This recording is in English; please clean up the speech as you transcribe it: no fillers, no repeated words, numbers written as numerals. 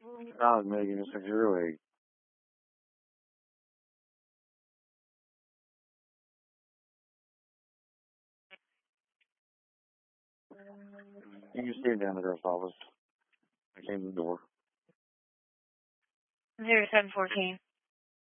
God, Megan, it's like really. You can see it down the girl's office. I came to the door. 0714.